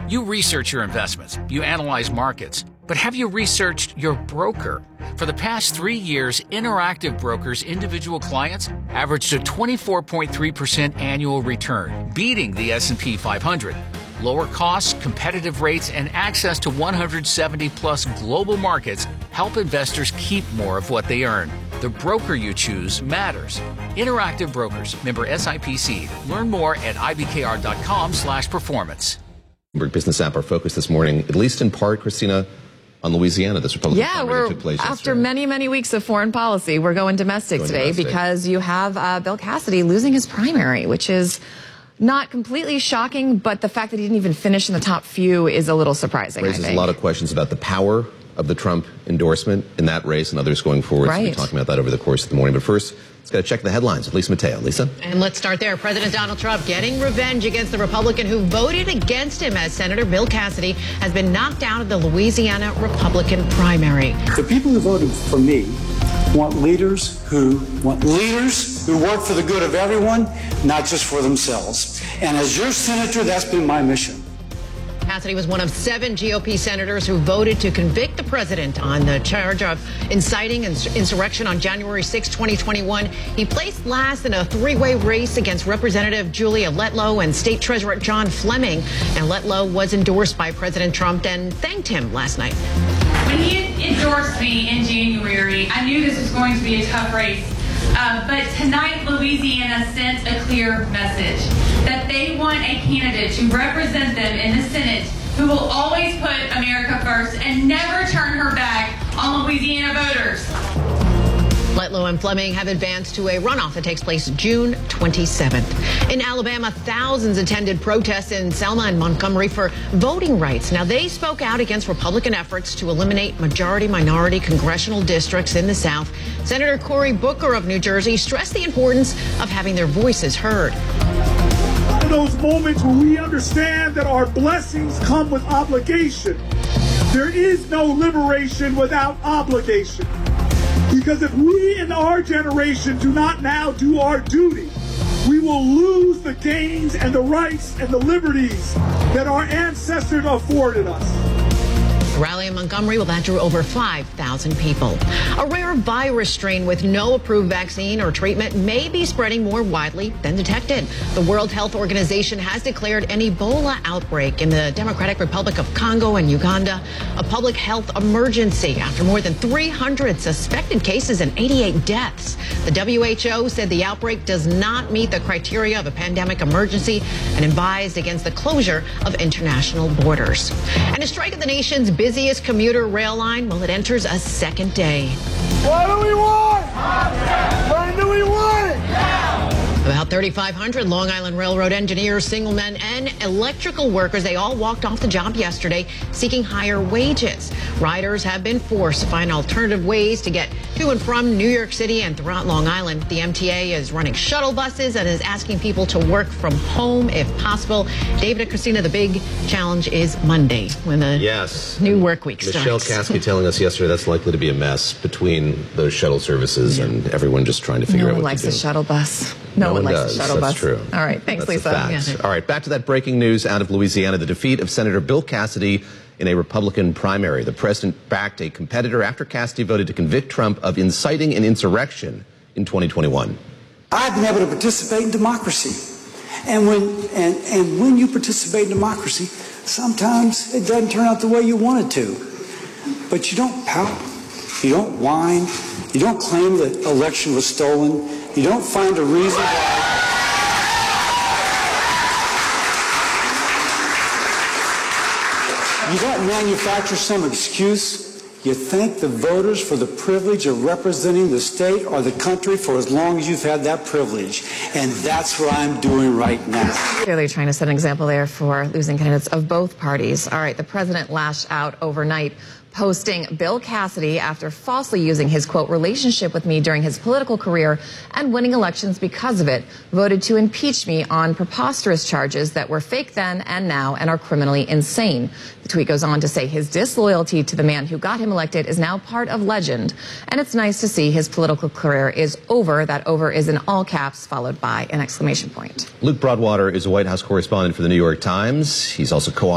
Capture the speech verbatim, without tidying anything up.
You research your investments, you analyze markets, but have you researched your broker? For the past three years, Interactive Brokers' individual clients averaged a twenty-four point three percent annual return, beating the S and P five hundred. Lower costs, competitive rates, and access to one hundred seventy plus global markets help investors keep more of what they earn. The broker you choose matters. Interactive Brokers, member S I P C. Learn more at I B K R dot com slash performance. Bloomberg Business App, our focus this morning, at least in part, Christina, on Louisiana, this Republican yeah, primary we're, that took place after yesterday. many, many weeks of foreign policy, we're going domestic Going today domestic. because you have uh, Bill Cassidy losing his primary, which is not completely shocking, but the fact that he didn't even finish in the top few is a little surprising, Raises I think. a lot of questions about the power of the Trump endorsement in that race and others going forward. Right. So we'll be talking about that over the course of the morning. But first, let's go check the headlines with Lisa Mateo. Lisa? And let's start there. President Donald Trump getting revenge against the Republican who voted against him, as Senator Bill Cassidy has been knocked out of the Louisiana Republican primary. The people who voted for me want leaders who want leaders who work for the good of everyone, not just for themselves. And as your senator, that's been my mission. Cassidy was one of seven G O P senators who voted to convict the president on the charge of inciting insurrection on January sixth, twenty twenty-one. He placed last in a three-way race against Representative Julia Letlow and State Treasurer John Fleming. And Letlow was endorsed by President Trump and thanked him last night. When he endorsed me in January, I knew this was going to be a tough race. Uh, but tonight, Louisiana sent a clear message that they want a candidate to represent them in the Senate who will always put America first and never turn her back on Louisiana voters. Letlow and Fleming have advanced to a runoff that takes place June twenty-seventh. In Alabama, thousands attended protests in Selma and Montgomery for voting rights. Now, they spoke out against Republican efforts to eliminate majority-minority congressional districts in the South. Senator Cory Booker of New Jersey stressed the importance of having their voices heard. Those moments where we understand that our blessings come with obligation. There is no liberation without obligation. Because if we in our generation do not now do our duty, we will lose the gains and the rights and the liberties that our ancestors afforded us. The rally in Montgomery, well, that drew over five thousand people. A rare virus strain with no approved vaccine or treatment may be spreading more widely than detected. The World Health Organization has declared an Ebola outbreak in the Democratic Republic of Congo and Uganda a public health emergency after more than three hundred suspected cases and eighty-eight deaths. The W H O said the outbreak does not meet the criteria of a pandemic emergency and advised against the closure of international borders. And a strike at the nation's busiest commuter rail line, well, it enters a second day. What do we want? When do we want it? About thirty-five hundred Long Island Railroad engineers, signalmen, and electrical workers, they all walked off the job yesterday seeking higher wages. Riders have been forced to find alternative ways to get to and from New York City and throughout Long Island. The M T A is running shuttle buses and is asking people to work from home if possible. David and Christina, the big challenge is Monday when the yes. new work week Michelle starts. Kasky telling us yesterday that's likely to be a mess between those shuttle services yeah. and everyone just trying to figure no out what one likes to do. a shuttle bus. No, no one likes does. a shuttle That's bus. True. All right. Thanks, That's Lisa. A fact. Yeah. All right. Back to that breaking news out of Louisiana, the defeat of Senator Bill Cassidy in a Republican primary. The president backed a competitor after Cassidy voted to convict Trump of inciting an insurrection in twenty twenty-one. I've been able to participate in democracy. And when, and, and when you participate in democracy, sometimes it doesn't turn out the way you want it to. But you don't pout. You don't whine. You don't claim the election was stolen. You don't find a reason why. You don't manufacture some excuse. You thank the voters for the privilege of representing the state or the country for as long as you've had that privilege. And that's what I'm doing right now. Clearly trying to set an example there for losing candidates of both parties. All right, the president lashed out overnight, posting Bill Cassidy after falsely using his, quote, relationship with me during his political career and winning elections because of it, voted to impeach me on preposterous charges that were fake then and now and are criminally insane. The tweet goes on to say his disloyalty to the man who got him elected is now part of legend, and it's nice to see his political career is over. That over is in all caps, followed by an exclamation point. Luke Broadwater is a White House correspondent for the New York Times. He's also co